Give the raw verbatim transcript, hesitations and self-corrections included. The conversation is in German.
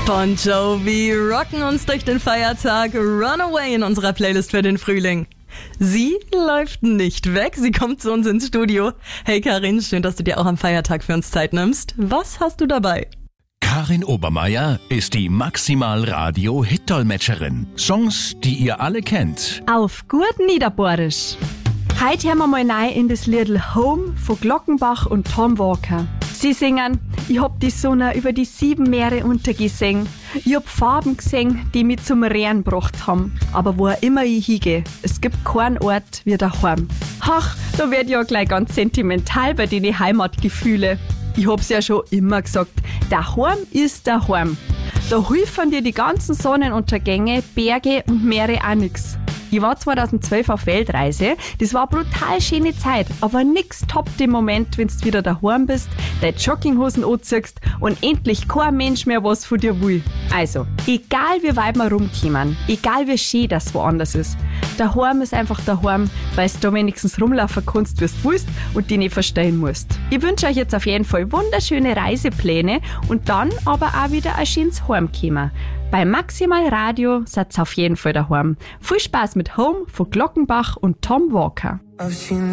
Bon Jovi rocken uns durch den Feiertag Runaway in unserer Playlist für den Frühling. Sie läuft nicht weg, sie kommt zu uns ins Studio. Hey Karin, schön, dass du dir auch am Feiertag für uns Zeit nimmst. Was hast du dabei? Karin Obermeier ist die Maximal-Radio-Hit-Dolmetscherin. Songs, die ihr alle kennt. Auf gut Niederbohrisch. Heute hören wir mal rein in das Lied Home von Glockenbach und Tom Walker. Sie singen: Ich hab die Sonne über die sieben Meere untergesehen. Ich hab Farben gesehen, die mich zum Rehren gebracht haben. Aber wo auch immer ich hingehe, es gibt keinen Ort wie daheim. Ach, da werd ich ja gleich ganz sentimental bei den Heimatgefühle. Ich hab's ja schon immer gesagt, daheim ist daheim. Da helfen dir die ganzen Sonnenuntergänge, Berge und Meere auch nix. Ich war zweitausendzwölf auf Weltreise, das war eine brutal schöne Zeit, aber nix toppt den Moment, wenn du wieder daheim bist, deine Jogginghosen anziehst und endlich kein Mensch mehr was von dir will. Also, egal wie weit wir rumkommen, egal wie schön das woanders ist, daheim ist einfach daheim, weil du da wenigstens rumlaufen kannst, wie du willst und dich nicht verstehen musst. Ich wünsche euch jetzt auf jeden Fall wunderschöne Reisepläne und dann aber auch wieder ein schönes Heimkommen. Bei Maximal Radio seid ihr auf jeden Fall daheim. Viel Spaß mit Home von Glockenbach und Tom Walker.